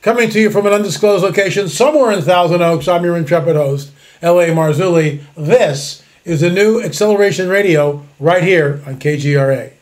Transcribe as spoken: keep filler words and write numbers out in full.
Coming to you from an undisclosed location somewhere in Thousand Oaks, I'm your intrepid host, L A Marzulli. This is the new Acceleration Radio right here on K G R A.